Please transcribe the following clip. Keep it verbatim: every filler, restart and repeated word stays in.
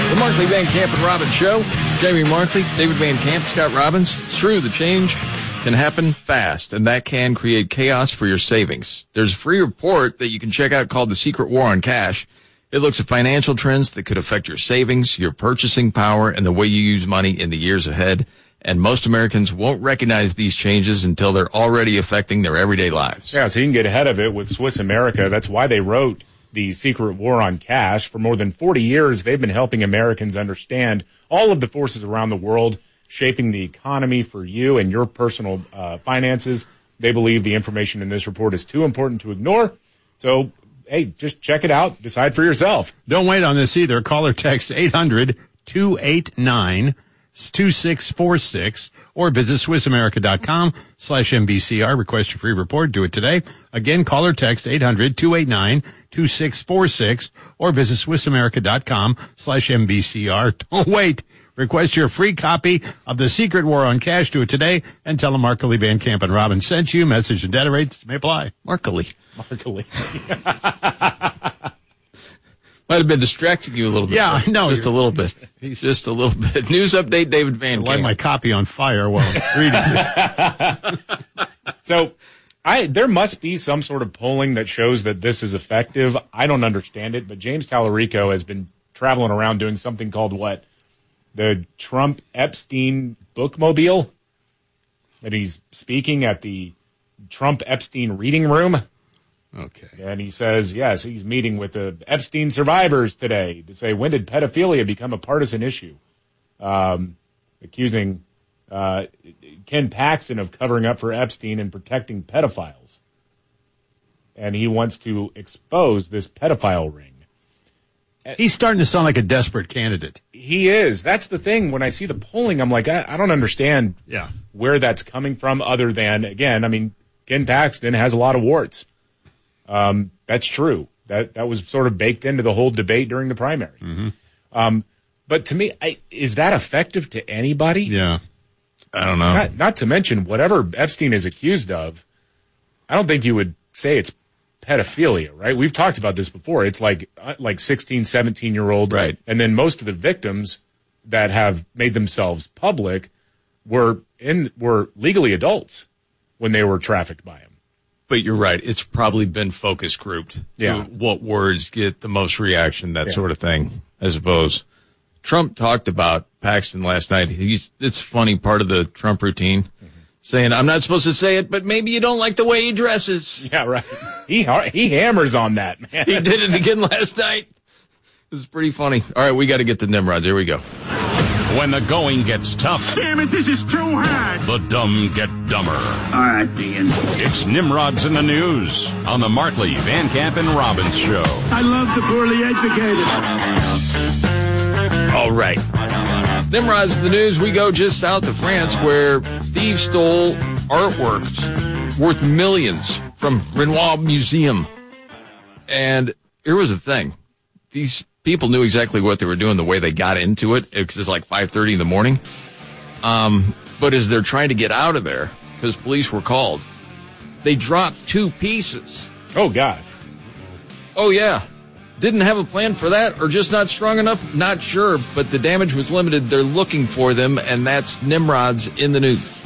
The Markley, Van Camp, and Robbins Show. Jamie Markley, David Van Camp, Scott Robbins. It's true, the change can happen fast, and that can create chaos for your savings. There's a free report that you can check out called The Secret War on Cash. It looks at financial trends that could affect your savings, your purchasing power, and the way you use money in the years ahead. And most Americans won't recognize these changes until they're already affecting their everyday lives. Yeah, so you can get ahead of it with Swiss America. That's why they wrote The Secret War on Cash. For more than forty years, they've been helping Americans understand all of the forces around the world shaping the economy for you and your personal uh, finances. They believe the information in this report is too important to ignore. So, hey, just check it out. Decide for yourself. Don't wait on this either. Call or text eight hundred, two eight nine, two six four six or visit SwissAmerica.com slash MBCR. Request your free report. Do it today. Again, call or text eight hundred, two eight nine, two six four six or visit SwissAmerica.com slash MBCR. Don't wait. Request your free copy of The Secret War on Cash. Do it today and tell them Markley, Van Camp, and Robbins sent you. Message and data rates may apply. Markley. Markley. Might have been distracting you a little bit. Yeah, I know. Just a little bit. Just a little bit. News update, David Van Camp. Light my copy on fire while I'm reading this. So, I there must be some sort of polling that shows that this is effective. I don't understand it, but James Tallarico has been traveling around doing something called what? The Trump Epstein Bookmobile. And he's speaking at the Trump Epstein Reading Room. Okay. And he says, yes, he's meeting with the Epstein survivors today to say, when did pedophilia become a partisan issue? Um, accusing uh, Ken Paxton of covering up for Epstein and protecting pedophiles. And he wants to expose this pedophile ring. He's starting to sound like a desperate candidate. He is. That's the thing. When I see the polling, I'm like, I, I don't understand yeah. where that's coming from other than, again, I mean, Ken Paxton has a lot of warts. Um, that's true. That that was sort of baked into the whole debate during the primary. Mm-hmm. Um, but to me, I, is that effective to anybody? Yeah. I don't know. Not, not to mention, whatever Epstein is accused of, I don't think you would say it's pedophilia, right? We've talked about this before. It's like like sixteen, seventeen-year-old. Right. And then most of the victims that have made themselves public were in were legally adults when they were trafficked by him. But you're right. It's probably been focus grouped to Yeah. what words get the most reaction, that Yeah. sort of thing, I suppose. Trump talked about Paxton last night. He's it's funny, part of the Trump routine, mm-hmm. saying, I'm not supposed to say it, but maybe you don't like the way he dresses. Yeah, right. He he hammers on that, man. He did it again last night. This is pretty funny. All right, we got to get to Nimrods. Here we go. When the going gets tough. Damn it, this is too hard. The dumb get dumber. All right, Dean. It's Nimrods in the News on the Markley, Van Camp, and Robbins Show. I love the poorly educated. All right. Nimrods in the News. We go just south of France where thieves stole artworks worth millions from Renoir Museum. And here was the thing. These people knew exactly what they were doing, the way they got into it, because it's like five thirty in the morning. Um, but as they're trying to get out of there, because police were called, they dropped two pieces. Oh, God. Oh, yeah. Didn't have a plan for that, or just not strong enough? Not sure, but the damage was limited. They're looking for them, and that's Nimrods in the News.